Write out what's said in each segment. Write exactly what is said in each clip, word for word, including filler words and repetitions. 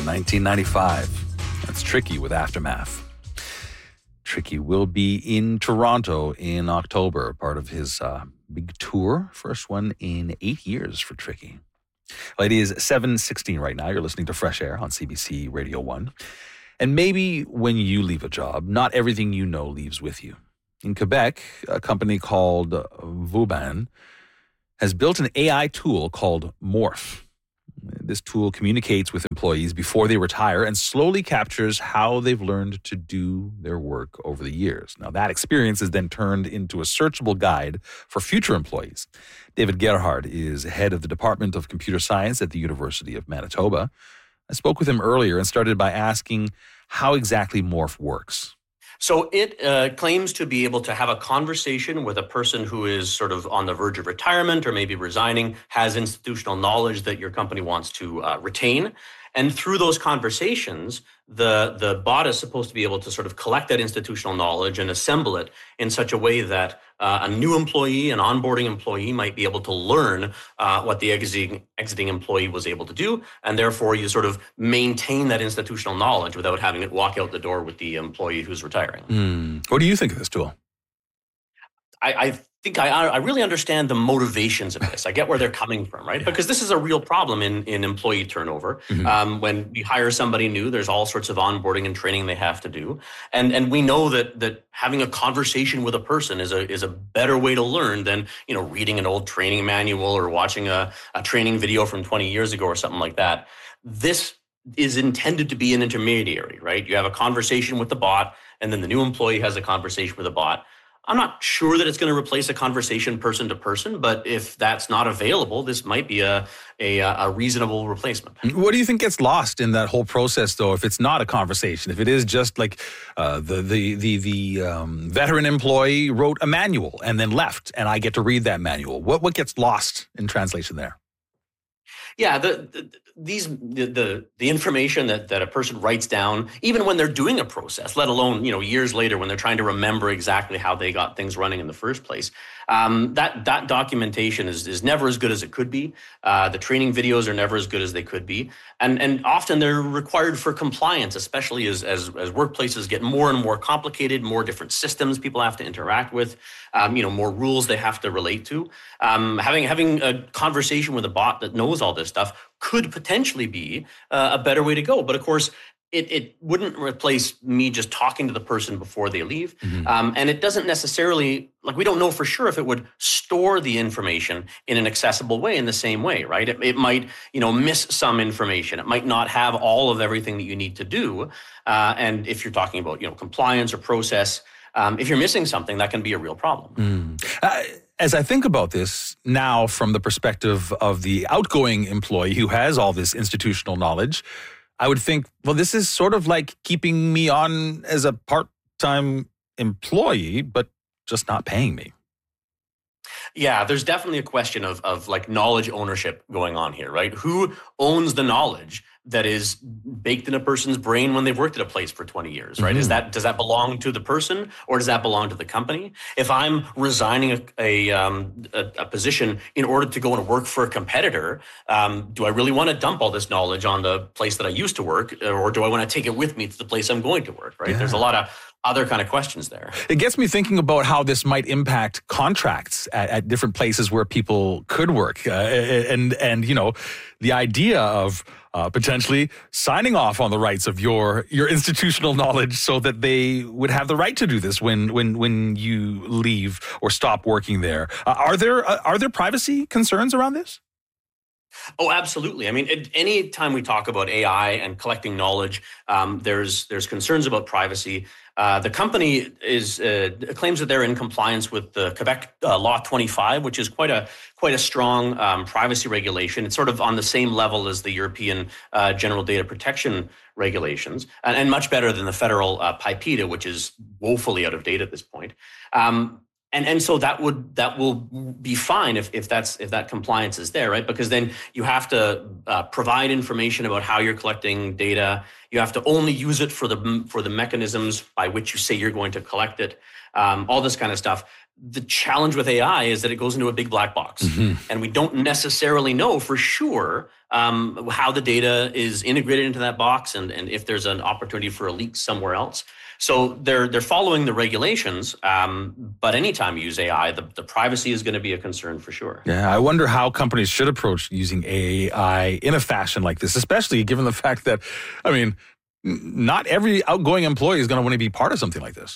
in nineteen ninety-five. That's Tricky with Aftermath. Tricky will be in Toronto in October, part of his uh, big tour. First one in eight years for Tricky. Well, it is seven sixteen right now. You're listening to Fresh Air on C B C Radio one. And maybe when you leave a job, not everything you know leaves with you. In Quebec, a company called Vauban has built an A I tool called Morph. This tool communicates with employees before they retire and slowly captures how they've learned to do their work over the years. Now, that experience is then turned into a searchable guide for future employees. David Gerhard is head of the Department of Computer Science at the University of Manitoba. I spoke with him earlier and started by asking how exactly Morph works. So it uh, claims to be able to have a conversation with a person who is sort of on the verge of retirement or maybe resigning, has institutional knowledge that your company wants to uh, retain. And through those conversations, the, the bot is supposed to be able to sort of collect that institutional knowledge and assemble it in such a way that uh, a new employee, an onboarding employee, might be able to learn uh, what the exiting, exiting employee was able to do. And therefore, you sort of maintain that institutional knowledge without having it walk out the door with the employee who's retiring. Mm. What do you think of this tool? I, I think I, I really understand the motivations of this. I get where they're coming from, right? Yeah. Because this is a real problem in, in employee turnover. Mm-hmm. Um, when we hire somebody new, there's all sorts of onboarding and training they have to do. And and we know that that having a conversation with a person is a is a better way to learn than, you know, reading an old training manual or watching a, a training video from twenty years ago or something like that. This is intended to be an intermediary, right? You have a conversation with the bot, and then the new employee has a conversation with the bot. I'm not sure that it's going to replace a conversation person to person, but if that's not available, this might be a, a a reasonable replacement. What do you think gets lost in that whole process, though, if it's not a conversation? If it is just like uh, the the the the um, veteran employee wrote a manual and then left, and I get to read that manual, what what gets lost in translation there? Yeah, the, the these the, the the information that, that a person writes down, even when they're doing a process, let alone, you know, years later when they're trying to remember exactly how they got things running in the first place, um, that that documentation is is never as good as it could be. Uh, the training videos are never as good as they could be, and and often they're required for compliance, especially as as, as workplaces get more and more complicated, more different systems people have to interact with, um, you know, more rules they have to relate to. Um, having having a conversation with a bot that knows all this stuff could potentially be uh, a better way to go. But of course, it, it wouldn't replace me just talking to the person before they leave. Mm-hmm. Um, and it doesn't necessarily, like, we don't know for sure if it would store the information in an accessible way in the same way, right? It, it might, you know, miss some information. It might not have all of everything that you need to do. Uh, and if you're talking about, you know, compliance or process, um, if you're missing something, that can be a real problem. Mm. Uh, As I think about this now from the perspective of the outgoing employee who has all this institutional knowledge, I would think, well, this is sort of like keeping me on as a part-time employee, but just not paying me. Yeah, there's definitely a question of of like knowledge ownership going on here, right? Who owns the knowledge that is baked in a person's brain when they've worked at a place for twenty years, right? Mm-hmm. Is that, does that belong to the person or does that belong to the company? If I'm resigning a a, um, a, a position in order to go and work for a competitor, um, do I really want to dump all this knowledge on the place that I used to work, or do I want to take it with me to the place I'm going to work, right? Yeah. There's a lot of other kind of questions there. It gets me thinking about how this might impact contracts at, at different places where people could work. Uh, and, and, you know, the idea of uh, potentially signing off on the rights of your your institutional knowledge so that they would have the right to do this when when when you leave or stop working there. Uh, are there uh, are there privacy concerns around this? Oh, absolutely. I mean, it, any time we talk about A I and collecting knowledge, um, there's there's concerns about privacy. Uh, the company is uh, claims that they're in compliance with the Quebec uh, Law twenty-five, which is quite a quite a strong um, privacy regulation. It's sort of on the same level as the European uh, General Data Protection regulations, and, and much better than the federal uh, PIPEDA, which is woefully out of date at this point. Um, And and so that would that will be fine if if that's if that compliance is there, right? Because then you have to uh, provide information about how you're collecting data. You have to only use it for the for the mechanisms by which you say you're going to collect it. Um, all this kind of stuff. The challenge with A I is that it goes into a big black box, mm-hmm. and we don't necessarily know for sure um, how the data is integrated into that box, and, and if there's an opportunity for a leak somewhere else. So they're they're following the regulations, um, but anytime you use A I, the, the privacy is going to be a concern for sure. Yeah, I wonder how companies should approach using A I in a fashion like this, especially given the fact that, I mean, not every outgoing employee is going to want to be part of something like this.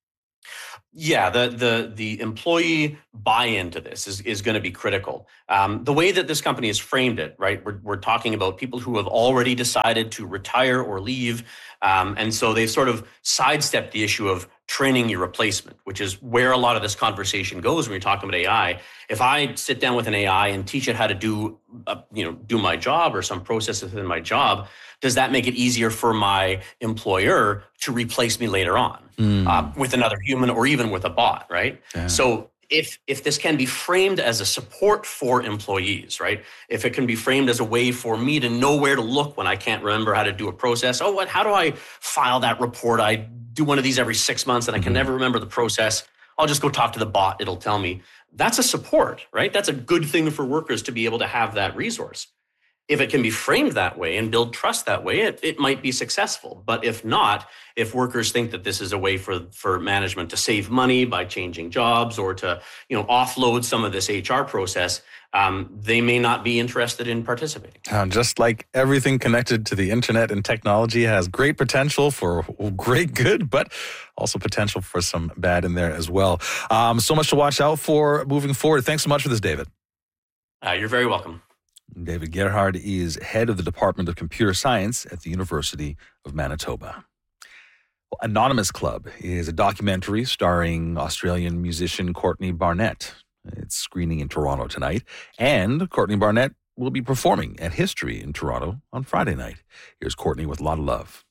Yeah, the the the employee buy-in to this is, is going to be critical. Um, the way that this company has framed it, right? We're we're talking about people who have already decided to retire or leave, um, and so they've sort of sidestepped the issue of training your replacement, which is where a lot of this conversation goes when you're talking about A I. If I sit down with an A I and teach it how to do, uh, you know, do my job or some process within my job, does that make it easier for my employer to replace me later on mm. uh, with another human or even with a bot, right? Yeah. So if if this can be framed as a support for employees, right? If it can be framed as a way for me to know where to look when I can't remember how to do a process. Oh, what? How do I file that report? I do one of these every six months and I can mm-hmm. never remember the process. I'll just go talk to the bot. It'll tell me. That's a support, right? That's a good thing for workers to be able to have that resource. If it can be framed that way and build trust that way, it, it might be successful. But if not, if workers think that this is a way for, for management to save money by changing jobs or to, you know, offload some of this H R process, um, they may not be interested in participating. Uh, just like everything connected to the internet and technology has great potential for great good, but also potential for some bad in there as well. Um, so much to watch out for moving forward. Thanks so much for this, David. Uh, you're very welcome. David Gerhard is head of the Department of Computer Science at the University of Manitoba. Well, Anonymous Club is a documentary starring Australian musician Courtney Barnett. It's screening in Toronto tonight, and Courtney Barnett will be performing at History in Toronto on Friday night. Here's Courtney with a lot of love.